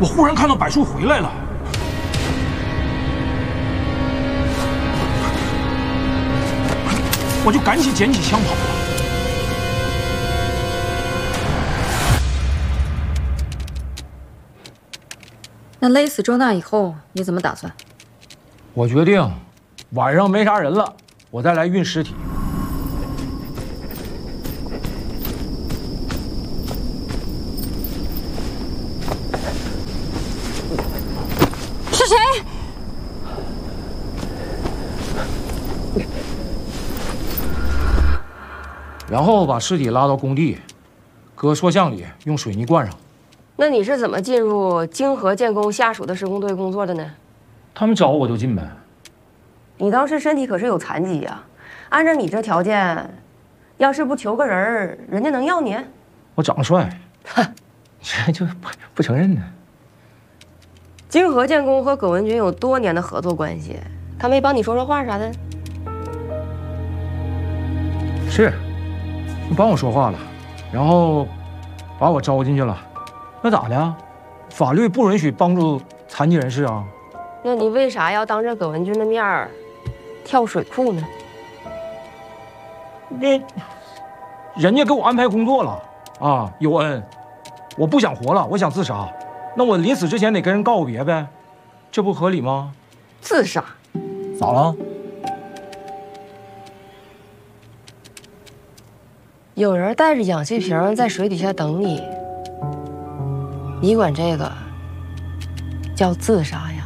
我忽然看到柏树回来了，我就赶紧捡起枪跑了。 那勒死周娜以后，你怎么打算？ 我决定，晚上没啥人了，我再来运尸体。 是谁？ 然后把尸体拉到工地，搁塑像里，用水泥灌上。 那你是怎么进入京河建工下属的施工队工作的呢？ 他们找我就进呗。 你当时身体可是有残疾呀，按照你这条件，要是不求个人儿，人家能要你？ 我长得帅，哼，这就不承认呢。 京河建工和葛文军有多年的合作关系，他没帮你说说话啥的？ 是，帮我说话了，然后把我招进去了。那咋的？法律不允许帮助残疾人士啊。 那你为啥要当着葛文军的面儿跳水库呢？ 人家给我安排工作了啊，有恩，我不想活了，我想自杀。那我临死之前得跟人告个别呗，这不合理吗？ 自杀？ 咋了？ 有人带着氧气瓶在水底下等你，你管这个叫自杀呀？